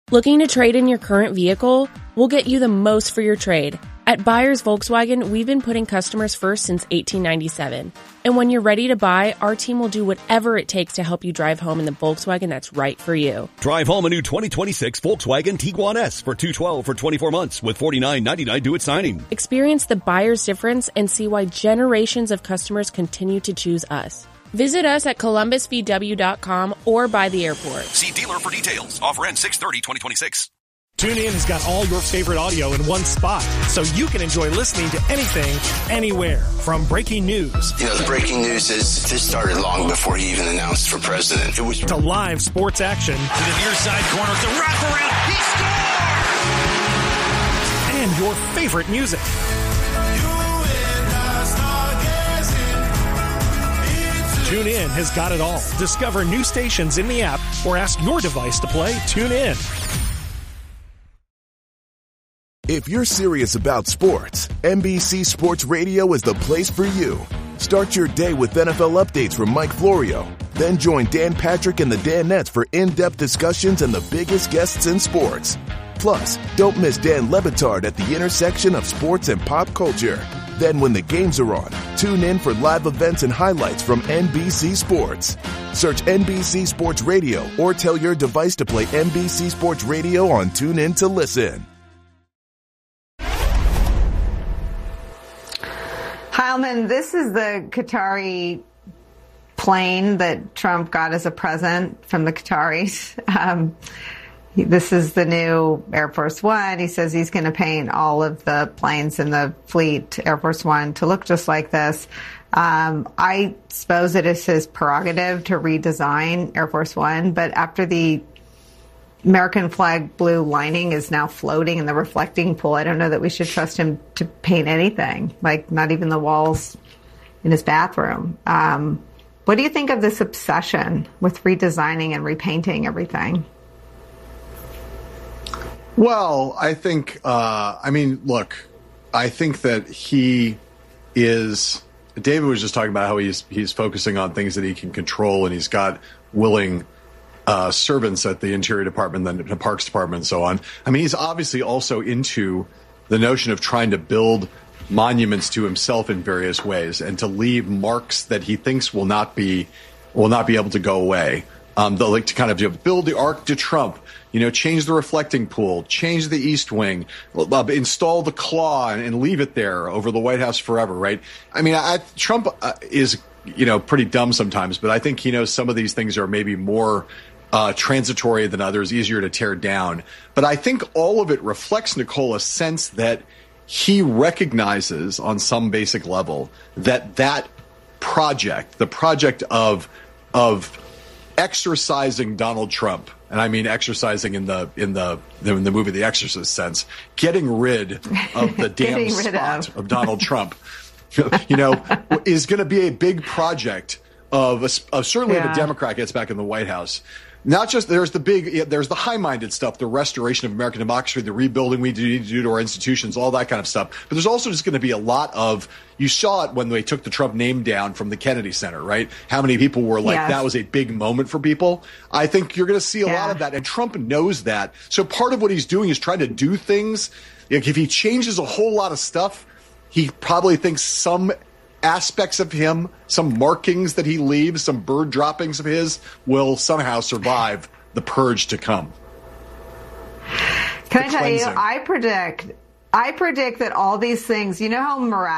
Looking to trade in your current vehicle? We'll get you the most for your trade. At Buyers Volkswagen, we've been putting customers first since 1897. And when you're ready to buy, our team will do whatever it takes to help you drive home in the Volkswagen that's right for you. Drive home a new 2026 Volkswagen Tiguan S for $212 for 24 months with $49.99 due at signing. Experience the buyer's difference and see why generations of customers continue to choose us. Visit us at columbusvw.com or by the airport. See dealer for details. Offer ends 6/30/2026. TuneIn has got all your favorite audio in one spot, so you can enjoy listening to anything, anywhere. From breaking news. The breaking news is this started long before he even announced for president. It was to live sports action. To the near side corner, the wraparound, he scores! And your favorite music. TuneIn has got it all. Discover new stations in the app or ask your device to play TuneIn. If you're serious about sports, NBC Sports Radio is the place for you. Start your day with NFL updates from Mike Florio. Then join Dan Patrick and the Danettes for in-depth discussions and the biggest guests in sports. Plus, don't miss Dan Le Batard at the intersection of sports and pop culture. Then when the games are on, tune in for live events and highlights from NBC Sports. Search NBC Sports Radio or tell your device to play NBC Sports Radio on TuneIn to listen. Heilman, this is the Qatari plane that Trump got as a present from the Qataris. This is the new Air Force One. He says he's going to paint all of the planes in the fleet, Air Force One, to look just like this. I suppose it is his prerogative to redesign Air Force One, but after the American flag blue lining is now floating in the reflecting pool, I don't know that we should trust him to paint anything, like not even the walls in his bathroom. What do you think of this obsession with redesigning and repainting everything? Well, I think, look, I think that David was just talking about how he's focusing on things that he can control, and he's got willing servants at the Interior Department, then the Parks Department, and so on. I mean, he's obviously also into the notion of trying to build monuments to himself in various ways and to leave marks that he thinks will not be able to go away. They'll like to kind of build the Arc de Trump, change the reflecting pool, change the East Wing, install the claw and leave it there over the White House forever, right? I mean, Trump is, pretty dumb sometimes, but I think he knows some of these things are maybe more transitory than others, easier to tear down. But I think all of it reflects, Nicole, a sense that he recognizes on some basic level that project, the project of exorcising Donald Trump, and I mean exercising in the movie The Exorcist sense, getting rid of the damn spot of Donald Trump, is going to be a big project of certainly if a Democrat gets back in the White House. Not just there's the high-minded stuff, the restoration of American democracy, the rebuilding we need to do to our institutions, all that kind of stuff. But there's also just going to be a lot of, you saw it when they took the Trump name down from the Kennedy Center, right? How many people were like, that was a big moment for people. I think you're going to see a lot of that, and Trump knows that. So part of what he's doing is trying to do things. Like if he changes a whole lot of stuff, he probably thinks some aspects of him, some markings that he leaves, some bird droppings of his will somehow survive the purge to come. Can I tell you, I predict that all these things, how